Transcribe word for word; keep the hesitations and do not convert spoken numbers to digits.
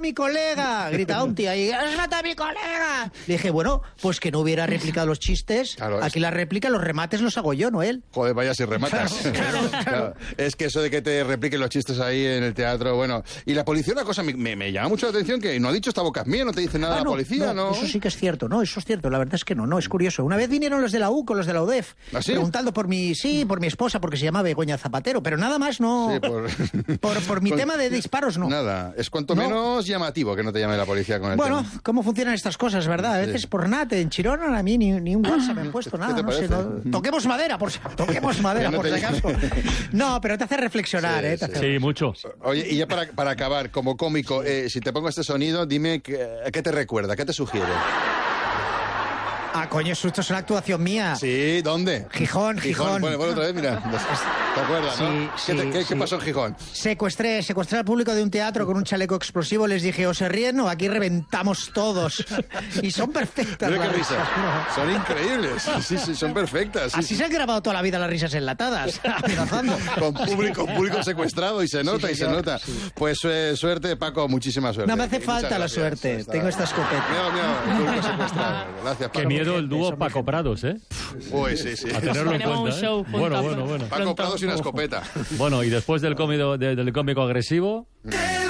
mi colega! Gritaba un tío ahí, ¡has matado a mi colega! Le dije, bueno, pues que no hubiera replicado los chistes. Claro, aquí es... la réplica, los remates los hago yo, ¿no él? Joder, vaya si rematas. Claro, claro, claro. Claro. Es que eso de que te repliquen los chistes ahí en el teatro, bueno. Y la policía, una cosa, me, me, me llama mucho la atención, que no ha dicho esta boca es mía, no te dice nada ah, no, la policía, ¿no? ¿no? Eso sí que es cierto, no, eso es cierto, la verdad es que no, no, es curioso. Una vez vinieron los de la U con los de la U D E F, ¿ah, sí? Preguntando por mi, sí, por mi esposa, porque se llama Begoña Zapatero, pero nada más no... Sí, por... por, por mi con... tema de disparos, no. Nada, es cuanto no. menos llamativo que no te llame la policía con el bueno, tema. Bueno, cómo funcionan estas cosas, ¿verdad? A veces sí. Por nada, en Chirona a mí ni, ni un WhatsApp me han puesto nada, no sé, no... Toquemos madera, por, toquemos madera, no por si acaso. No, pero te hace reflexionar, sí, ¿eh? Te hace sí, reflexionar. mucho. Oye, y ya para, para acabar, como cómico, eh, si te pongo este sonido, dime ¿a qué te recuerda? ¿Qué te sugiere? Ah, coño, esto es una actuación mía. Sí, ¿dónde? Gijón, Gijón. Gijón. Bueno, bueno, otra vez, mira. ¿Te acuerdas, sí, no? Sí, ¿Qué, te, qué, sí. ¿Qué pasó en Gijón? Secuestré, secuestré al público de un teatro con un chaleco explosivo. Les dije, o se ríen o aquí reventamos todos. Y son perfectas. Mira qué risas. Son increíbles. Sí, sí, son perfectas. Sí, Así sí. se han grabado toda la vida las risas enlatadas. Amenazando. Con público, público secuestrado y se nota sí, y se nota. Sí. Pues eh, suerte, Paco, muchísima suerte. No me hace falta la gracias. suerte. Está... Tengo esta escopeta. Mira, mira, el público secuestrado. Gracias, Paco. Qué miedo el dúo Paco Prados, ¿eh? Uy, sí, sí. A tenerlo en cuenta, ¿eh? Bueno, bueno, bueno. Paco Prados y una escopeta. Bueno, y después del cómico, de, del cómico agresivo...